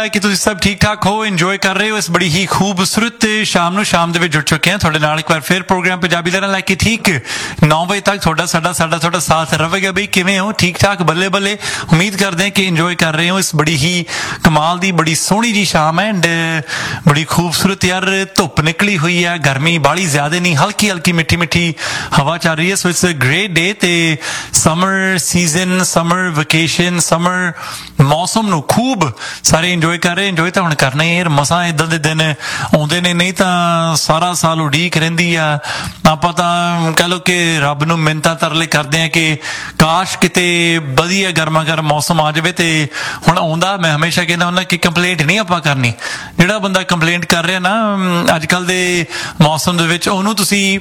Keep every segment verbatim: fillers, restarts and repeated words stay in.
ਕਿ ਤੁਸੀਂ ਸਭ ਠੀਕ ਠਾਕ ਹੋ, ਇੰਜੋਏ ਕਰ ਰਹੇ ਹੋ ਇਸ ਬੜੀ ਹੀ ਖੂਬਸੂਰਤ ਸ਼ਾਮ ਨੂੰ। ਸ਼ਾਮ ਦੇ ਵਿੱਚ ਜੁੜ ਚੁੱਕੇ ਹਾਂ ਤੁਹਾਡੇ ਨਾਲ ਇੱਕ ਵਾਰ ਫਿਰ ਪ੍ਰੋਗਰਾਮ ਪੰਜਾਬੀ ਲਹਿਰਾਂ ਲੈ ਕੇ ਠੀਕ ਨੌ ਵਜੇ ਤੱਕ ਤੁਹਾਡਾ ਸਾਡਾ ਸਾਡਾ ਤੁਹਾਡਾ ਸਾਥ ਰਹੇਗਾ। ਬਈ ਕਿਵੇਂ ਹੋ? ਠੀਕ ਠਾਕ, ਬੱਲੇ ਬੱਲੇ। ਉਮੀਦ ਕਰਦੇ ਹਾਂ ਕਿ ਇੰਜੋਏ ਕਰ ਰਹੇ ਹੋ ਇਸ ਬੜੀ ਹੀ ਕਮਾਲ ਦੀ ਬੜੀ ਸੋਹਣੀ ਜੀ ਸ਼ਾਮ ਹੈ ਐਂਡ ਬੜੀ ਖੂਬਸੂਰਤ ਯਾਰ ਧੁੱਪ ਨਿਕਲੀ ਹੋਈ ਹੈ, ਗਰਮੀ ਬਾਹਲੀ ਜ਼ਿਆਦਾ ਨਹੀਂ, ਹਲਕੀ ਹਲਕੀ ਮਿੱਠੀ ਮਿੱਠੀ ਹਵਾ ਚੱਲ ਰਹੀ ਹੈ। So it's a great day ਤੇ summer season, summer vacation, summer ਮੌਸਮ ਨੂੰ ਖੂਬ ਸਾਰੇ ਇੰਜੋਏ ਕਰ ਰਹੇ। ਇੰਜੋਏ ਤਾਂ ਹੁਣ ਕਰਨਾ ਹੀ ਯਾਰ, ਮਸਾਂ ਇੱਦਾਂ ਦੇ ਦਿਨ ਆਉਂਦੇ ਨੇ, ਨਹੀਂ ਤਾਂ ਸਾਰਾ ਸਾਲ ਉਡੀਕ ਰਹਿੰਦੀ ਆ। ਆਪਾਂ ਤਾਂ ਕਹਿ ਲਓ ਕਿ ਰੱਬ ਨੂੰ ਮਿੰਨਤਾਂ ਤਰਲੇ ਕਰਦੇ ਆ ਕਿ ਕਾਸ਼ ਕਿਤੇ ਵਧੀਆ ਗਰਮਾ ਗਰਮ ਮੌਸਮ ਆ ਜਾਵੇ। ਤੇ ਹੁਣ ਆਉਂਦਾ, ਮੈਂ ਹਮੇਸ਼ਾ ਕਹਿੰਦਾ ਹੁੰਦਾ ਕਿ ਕੰਪਲੇਂਟ ਨਹੀਂ ਆਪਾਂ ਕਰਨੀ। ਜਿਹੜਾ ਬੰਦਾ ਕੰਪਲੇਂਟ ਕਰ ਰਿਹਾ ਨਾ ਅੱਜ ਕੱਲ੍ਹ ਦੇ ਮੌਸਮ ਦੇ ਵਿੱਚ, ਉਹਨੂੰ ਤੁਸੀਂ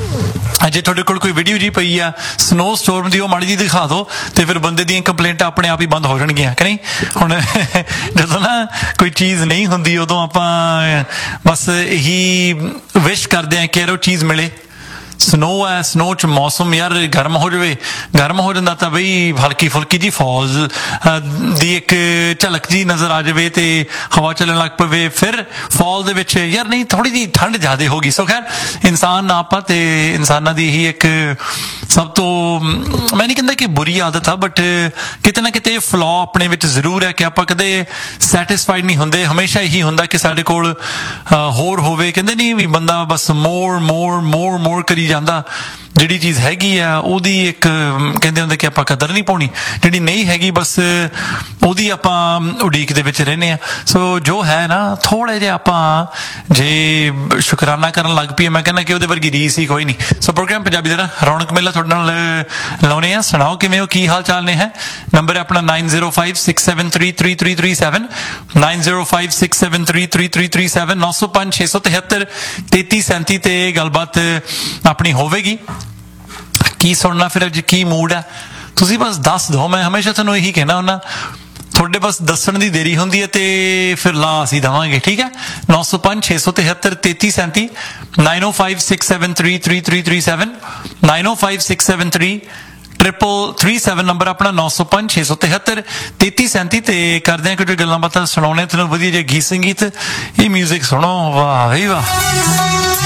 ਜੇ ਤੁਹਾਡੇ ਕੋਲ ਕੋਈ ਵੀਡੀਓ ਜੀ ਪਈ ਆ ਸਨੋ ਸਟੋਰਮ ਦੀ, ਉਹ ਮਾੜੀ ਜੀ ਦਿਖਾ ਦਿਓ ਤੇ ਫਿਰ ਬੰਦੇ ਦੀਆਂ ਕੰਪਲੇਂਟਾਂ ਆਪਣੇ ਆਪ ਹੀ ਬੰਦ ਹੋ ਜਾਣਗੀਆਂ ਕਿ ਨਹੀਂ। ਹੁਣ ਜਦੋਂ ਨਾ ਕੋਈ ਚੀਜ਼ ਨਹੀਂ ਹੁੰਦੀ ਉਦੋਂ ਆਪਾਂ ਬਸ ਇਹੀ ਵਿਸ਼ ਕਰਦੇ ਹਾਂ ਕਿ ਯਾਰ ਉਹ ਚੀਜ਼ ਮਿਲੇ। ਸਨੋ ਹੈ, ਸਨੋ ਚ ਮੌਸਮ ਯਾਰ ਗਰਮ ਹੋ ਜਾਵੇ, ਗਰਮ ਹੋ ਜਾਂਦਾ ਤਾਂ ਬਈ ਹਲਕੀ ਫੁਲਕੀ ਜੀ ਫੌਜ਼ ਦੀ ਇੱਕ ਝਲਕ ਜੀ ਨਜ਼ਰ ਆ ਜਾਵੇ ਤੇ ਹਵਾ ਚੱਲਣ ਲੱਗ ਪਵੇ। ਫਿਰ ਫੌਲ ਦੇ ਵਿੱਚ ਯਾਰ ਨਹੀਂ ਥੋੜੀ ਜਿਹੀ ਠੰਡ ਜ਼ਿਆਦਾ ਹੋ ਗਈ। ਸੋ ਖੈਰ ਇਨਸਾਨ ਆਪਾਂ ਤੇ ਇਨਸਾਨਾਂ ਦੀ ਇਹੀ ਇੱਕ ਸਭ ਤੋਂ, ਮੈਂ ਨਹੀਂ ਕਹਿੰਦਾ ਕਿ ਬੁਰੀ ਆਦਤ ਆ, ਬਟ ਕਿਤੇ ਨਾ ਕਿਤੇ ਫਲੋ ਆਪਣੇ ਵਿੱਚ ਜ਼ਰੂਰ ਹੈ ਕਿ ਆਪਾਂ ਕਦੇ ਸੈਟਿਸਫਾਈਡ ਨਹੀਂ ਹੁੰਦੇ। ਹਮੇਸ਼ਾ ਇਹੀ ਹੁੰਦਾ ਕਿ ਸਾਡੇ ਕੋਲ ਹੋਰ ਹੋਵੇ। ਕਹਿੰਦੇ ਨਹੀਂ ਵੀ ਬੰਦਾ ਬਸ ਮੋਰ ਮੋਰ ਮੋਰ ਮੋਰ ਕਰੀ ਜਾਂਦਾ। ਜਿਹੜੀ ਚੀਜ਼ ਹੈਗੀ ਆ ਉਹਦੀ ਇੱਕ ਕਹਿੰਦੇ ਹੁੰਦੇ ਕਿ ਆਪਾਂ ਕਦਰ ਨਹੀਂ ਪਾਉਣੀ, ਜਿਹੜੀ ਨਹੀਂ ਹੈਗੀ ਬਸ ਉਹਦੀ ਆਪਾਂ ਉਡੀਕ ਦੇ ਵਿੱਚ ਰਹਿੰਦੇ ਹਾਂ। ਸੋ ਜੋ ਹੈ ਨਾ ਥੋੜ੍ਹਾ ਜਿਹਾ ਆਪਾਂ ਜੇ ਸ਼ੁਕਰਾਨਾ ਕਰਨ ਲੱਗ ਪਈਏ, ਮੈਂ ਕਹਿੰਦਾ ਕਿ ਉਹਦੇ ਵਰਗੀ ਰੀਸ ਹੀ ਕੋਈ ਨਹੀਂ। ਸੋ ਪ੍ਰੋਗਰਾਮ ਪੰਜਾਬੀ ਦਾ ਰੌਣਕ ਮੇਲਾ ਤੁਹਾਡੇ ਨਾਲ ਲਾਉਣੇ ਆ। ਸੁਣਾਓ ਕਿਵੇਂ ਹੋ, ਕੀ ਹਾਲ ਚਾਲ ਨੇ ਹੈ। ਨੰਬਰ ਹੈ ਆਪਣਾ nine zero five six seven three three three three seven nine zero five six seven three three three three seven ਨੌ ਸੌ ਪੰਜ ਛੇ ਸੌ ਤਿਹੱਤਰ ਤੇਤੀ ਸੈਂਤੀ ਤੇ ਗੱਲਬਾਤ ਆਪਣੀ ਹੋਵੇਗੀ। ਕੀ ਸੁਣਨਾ ਫਿਰ ਅੱਜ, ਕੀ ਮੂਡ ਹੈ, ਤੁਸੀਂ ਬਸ ਦੱਸ ਦਿਓ। ਮੈਂ ਹਮੇਸ਼ਾ ਤੁਹਾਨੂੰ ਇਹੀ ਕਹਿਣਾ ਹੁੰਦਾ, ਤੁਹਾਡੇ ਬਸ ਦੱਸਣ ਦੀ ਦੇਰੀ ਹੁੰਦੀ ਹੈ ਤੇ ਫਿਰ ਲਾ ਅਸੀਂ ਦੇਵਾਂਗੇ। ਠੀਕ ਹੈ, ਨੌ ਸੌ ਪੰਜ ਛੇ ਸੌ ਤਿਹੱਤਰ ਤੇਤੀ ਸੈਂਤੀ ਨਾਈਨ ਓ five six seven three three three three seven nine ਓ five six seven three triple three seven number ਆਪਣਾ ਨੌ ਸੌ ਪੰਜ ਛੇ ਸੌ ਤਿਹੱਤਰ ਤੇਤੀ ਸੈਂਤੀ ਤੇ ਕਰਦੇ ਹਾਂ ਕੁਝ ਗੱਲਾਂ ਬਾਤਾਂ, ਸੁਣਾਉਣੇ ਤੁਹਾਨੂੰ ਵਧੀਆ ਜਿਹੇ ਗੀਤ ਸੰਗੀਤ। ਇਹ ਮਿਊਜ਼ਿਕ ਸੁਣੋ, ਵਾਹ ਵੀ ਵਾਹ।